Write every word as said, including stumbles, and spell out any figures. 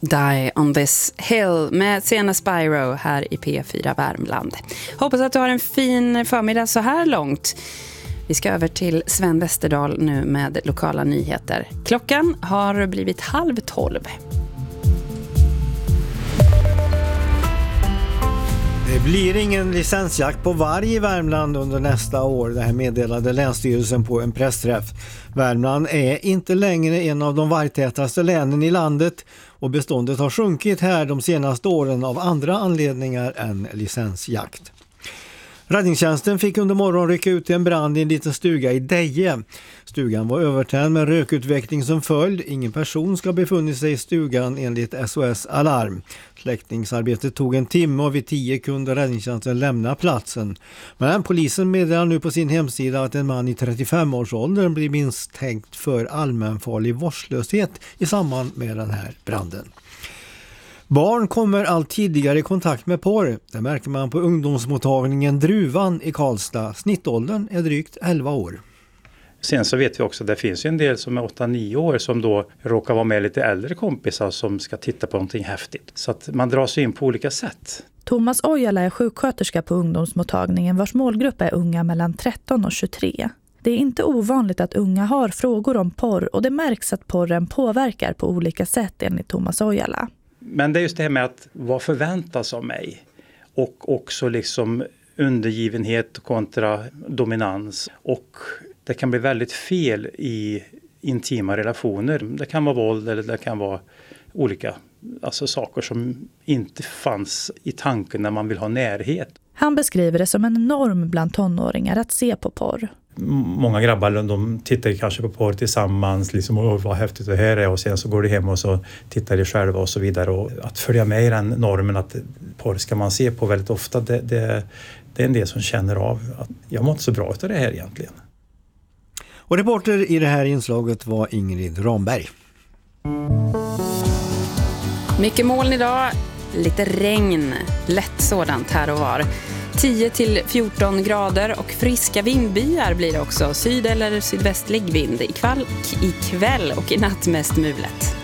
Die on this hill med Sena Spyro här i P fyra Värmland. Hoppas att du har en fin förmiddag så här långt. Vi ska över till Sven Westerdahl nu med lokala nyheter. Klockan har blivit halv tolv. Det blir ingen licensjakt på varg i Värmland under nästa år. Det här meddelade Länsstyrelsen på en pressträff. Värmland är inte längre en av de vargtätaste länen i landet och beståndet har sjunkit här de senaste åren av andra anledningar än licensjakt. Räddningstjänsten fick under morgon rycka ut till en brand i en liten stuga i Deje. Stugan var övertänd med rökutveckling som följd. Ingen person ska befunnit sig i stugan enligt S O S Alarm. Släckningsarbetet tog en timme och vid tio kunde räddningstjänsten lämna platsen. Men polisen meddelar nu på sin hemsida att en man i trettiofem-årsåldern blir misstänkt för allmänfarlig vårdslöshet i samband med den här branden. Barn kommer allt tidigare i kontakt med porr. Det märker man på ungdomsmottagningen Druvan i Karlstad. Snittåldern är drygt elva år. Sen så vet vi också att det finns ju en del som är åtta nio år som då råkar vara med lite äldre kompisar som ska titta på någonting häftigt. Så att man dras in på olika sätt. Thomas Ojala är sjuksköterska på ungdomsmottagningen vars målgrupp är unga mellan tretton och tjugotre. Det är inte ovanligt att unga har frågor om porr och det märks att porren påverkar på olika sätt enligt Thomas Ojala. Men det är just det här med att vad förväntas av mig och också liksom undergivenhet kontra dominans, och det kan bli väldigt fel i intima relationer. Det kan vara våld eller det kan vara olika alltså saker som inte fanns i tanken när man vill ha närhet. Han beskriver det som en norm bland tonåringar att se på porr. Många grabbar de tittar kanske på porr tillsammans, liksom, och vad häftigt det här är, och sen så går de hem och så tittar de själva och så vidare. Och att följa med i den normen att porr ska man se på väldigt ofta, det, det, det är en del som känner av att jag mår inte så bra av det här egentligen. Och reporter i det här inslaget var Ingrid Ramberg. Mycket moln idag, lite regn, lätt sådant här och var. tio till fjorton grader och friska vindbyar blir det också. Syd- eller sydvästlig vind ikväll, ikväll och i natt mest mulet.